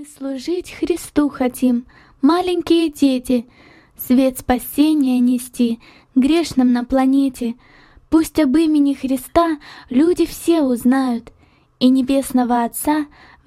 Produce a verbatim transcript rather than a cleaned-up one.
служить Христу хотим, маленькие дети, свет спасения нести грешным на планете. Пусть об имени Христа люди все узнают, и Небесного Отца